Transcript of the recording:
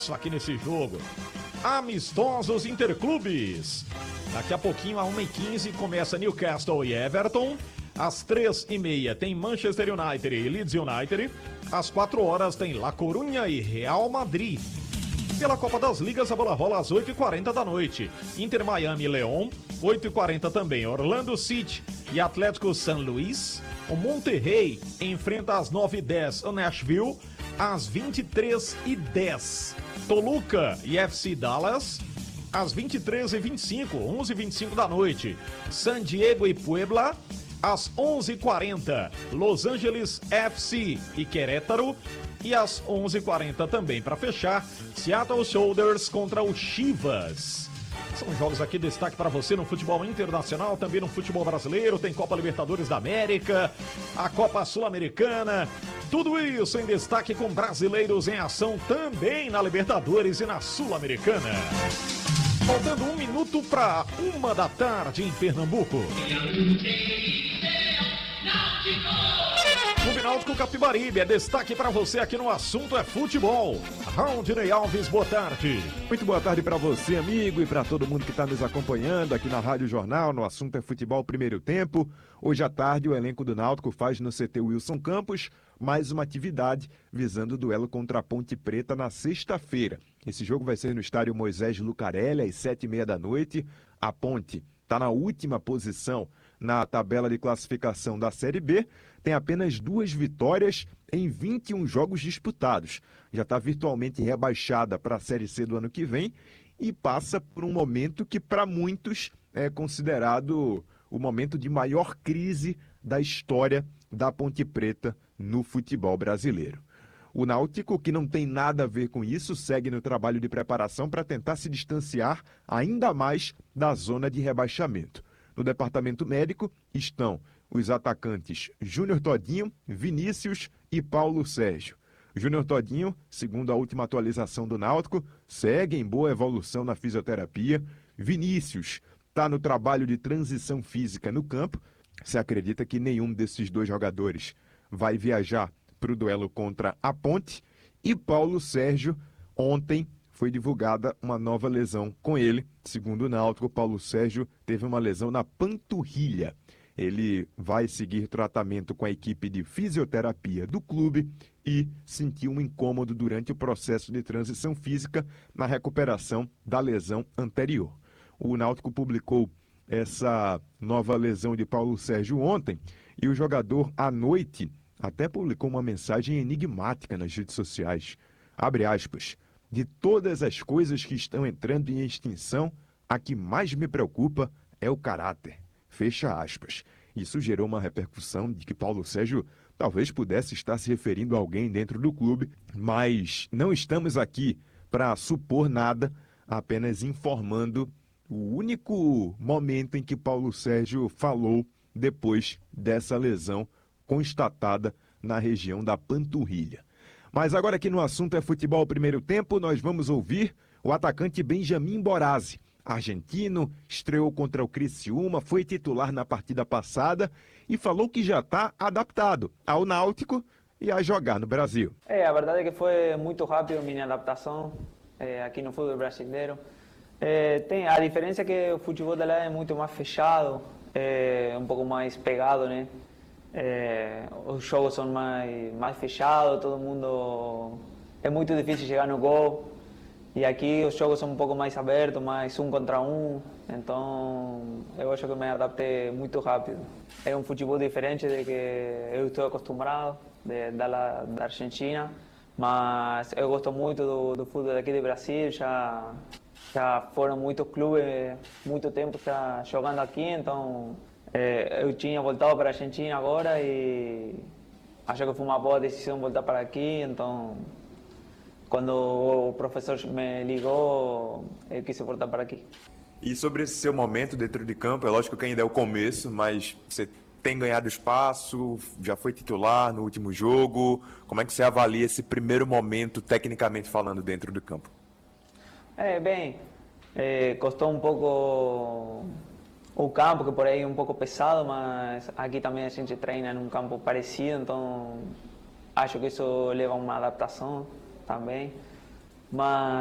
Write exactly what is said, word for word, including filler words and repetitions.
aqui nesse jogo. Amistosos interclubes. Daqui a pouquinho, às uma e quinze, começa Newcastle e Everton. Às três e meia tem Manchester United e Leeds United. Às quatro horas tem La Coruña e Real Madrid. Pela Copa das Ligas, a bola rola às oito e quarenta da noite. Inter Miami e León. oito e quarenta também Orlando City e Atlético San Luis. O Monterrey enfrenta às nove e dez o Nashville. Às vinte e três e dez, Toluca e F C Dallas. Às vinte e três e vinte e cinco, onze e vinte e cinco da noite, San Diego e Puebla. Às onze e quarenta, Los Angeles F C e Querétaro. E às onze e quarenta também, para fechar, Seattle Sounders contra o Chivas. São jogos aqui, destaque para você no futebol internacional, também no futebol brasileiro. Tem Copa Libertadores da América, a Copa Sul-Americana. Tudo isso em destaque com brasileiros em ação também na Libertadores e na Sul-Americana. Faltando um minuto para uma da tarde em Pernambuco. Clube Náutico Capibaribe é destaque para você aqui no Assunto é Futebol. Raundinei Alves, boa tarde. Muito boa tarde para você, amigo, e para todo mundo que está nos acompanhando aqui na Rádio Jornal, no Assunto é Futebol Primeiro Tempo. Hoje à tarde, o elenco do Náutico faz no C T Wilson Campos mais uma atividade visando o duelo contra a Ponte Preta na sexta-feira. Esse jogo vai ser no estádio Moisés Lucarelli, às sete e meia da noite. A Ponte está na última posição na tabela de classificação da Série B, tem apenas duas vitórias em vinte e um jogos disputados. Já está virtualmente rebaixada para a Série C do ano que vem e passa por um momento que para muitos é considerado o momento de maior crise da história da Ponte Preta no futebol brasileiro. O Náutico, que não tem nada a ver com isso, segue no trabalho de preparação para tentar se distanciar ainda mais da zona de rebaixamento. No departamento médico estão os atacantes Júnior Todinho, Vinícius e Paulo Sérgio. Júnior Todinho, segundo a última atualização do Náutico, segue em boa evolução na fisioterapia. Vinícius está no trabalho de transição física no campo. Se acredita que nenhum desses dois jogadores vai viajar para o duelo contra a Ponte. E Paulo Sérgio, ontem foi divulgada uma nova lesão com ele. Segundo o Náutico, Paulo Sérgio teve uma lesão na panturrilha. Ele vai seguir tratamento com a equipe de fisioterapia do clube e sentiu um incômodo durante o processo de transição física na recuperação da lesão anterior. O Náutico publicou essa nova lesão de Paulo Sérgio ontem e o jogador, à noite, até publicou uma mensagem enigmática nas redes sociais. Abre aspas. De todas as coisas que estão entrando em extinção, a que mais me preocupa é o caráter. Fecha aspas. Isso gerou uma repercussão de que Paulo Sérgio talvez pudesse estar se referindo a alguém dentro do clube, mas não estamos aqui para supor nada, apenas informando o único momento em que Paulo Sérgio falou depois dessa lesão constatada na região da panturrilha. Mas agora aqui no Assunto é Futebol Primeiro Tempo, nós vamos ouvir o atacante Benjamin Borazzi. Argentino, estreou contra o Criciúma, foi titular na partida passada e falou que já está adaptado ao Náutico e a jogar no Brasil. É, a verdade é que foi muito rápido minha adaptação é, aqui no futebol brasileiro. É, tem, a diferença é que o futebol de lá é muito mais fechado, é, um pouco mais pegado, né? É, os jogos são mais, mais fechados, todo mundo... É muito difícil chegar no gol. E aqui os jogos são um pouco mais abertos, mais um contra um. Então, eu acho que me adaptei muito rápido. É um futebol diferente do que eu estou acostumado, de, da, da Argentina. Mas eu gosto muito do, do futebol daqui do Brasil. Já, já foram muitos clubes, muito tempo já jogando aqui, então... É, eu tinha voltado para a Argentina agora e acho que foi uma boa decisão voltar para aqui, então quando o professor me ligou, eu quis voltar para aqui. E sobre esse seu momento dentro de campo, é lógico que ainda é o começo, mas você tem ganhado espaço, já foi titular no último jogo, como é que você avalia esse primeiro momento, tecnicamente falando, dentro do campo? É, bem, é, custou um pouco... O campo, que por aí é um pouco pesado, mas aqui também a gente treina num campo parecido, então acho que isso leva a uma adaptação também. Mas